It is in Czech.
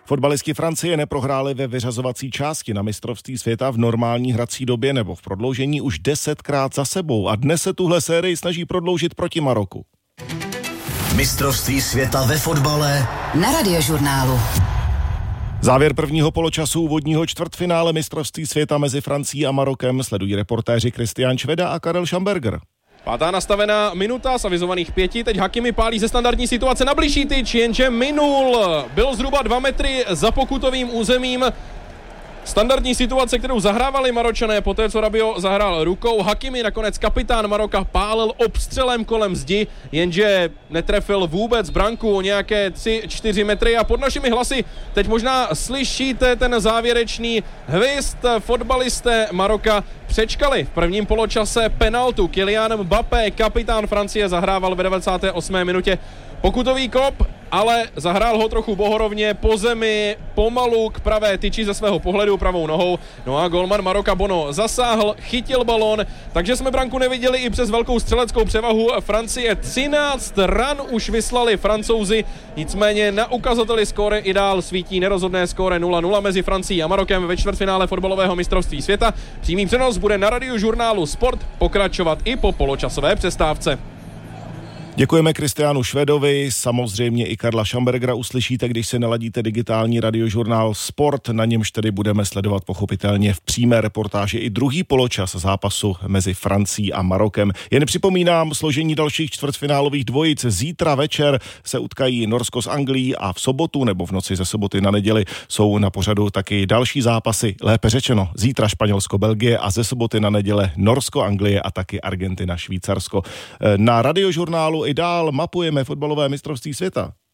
Fotbalisti Francie neprohráli ve vyřazovací části na mistrovství světa v normální hrací době nebo v prodloužení už 10krát za sebou a dnes se tuhle sérii snaží prodloužit proti Maroku. Mistrovství světa ve fotbale na Radiožurnálu. Závěr prvního poločasu úvodního čtvrtfinále mistrovství světa mezi Francií a Marokem sledují reportéři Kristián Šveda a Karel Schamberger. Pátá nastavená minuta z avizovaných 5, teď Hakimi pálí ze standardní situace na bližší tyč, jenže minul. Byl zhruba 2 metry za pokutovým územím. Standardní situace, kterou zahrávali Maročané, poté co Rabiot zahrál rukou. Hakimi, nakonec kapitán Maroka, pálil obstřelem kolem zdi, jenže netrefil vůbec branku o nějaké 3-4 metry a pod našimi hlasy teď možná slyšíte ten závěrečný hvizd. Fotbalisté Maroka přečkali v prvním poločase penaltu. Kylian Mbappé, kapitán Francie, zahrával ve 98. minutě pokutový kop, ale zahrál ho trochu bohorovně po zemi, pomalu k pravé tyči ze svého pohledu pravou nohou. No a golman Maroka Bono zasáhl, chytil balón, takže jsme branku neviděli i přes velkou střeleckou převahu Francie. 13 ran už vyslali Francouzi, nicméně na ukazateli skóre i dál svítí nerozhodné skóre 0-0 mezi Francií a Marokem ve čtvrtfinále fotbalového mistrovství světa. Přímý přenos bude na Radiožurnálu Sport pokračovat i po poločasové přestávce. Děkujeme Kristiánu Švedovi, samozřejmě i Karla Schambergera uslyšíte, když se naladíte digitální Radiožurnál Sport, na němž tedy budeme sledovat pochopitelně v přímé reportáži i druhý poločas zápasu mezi Francií a Marokem. Jen připomínám složení dalších čtvrtfinálových dvojic. Zítra večer se utkají Norsko s Anglií a v sobotu nebo v noci ze soboty na neděli jsou na pořadu taky další zápasy, lépe řečeno zítra Španělsko-Belgie a ze soboty na neděle Norsko-Anglie a taky Argentina-Švýcarsko. Na Radiožurnálu i dál mapujeme fotbalové mistrovství světa.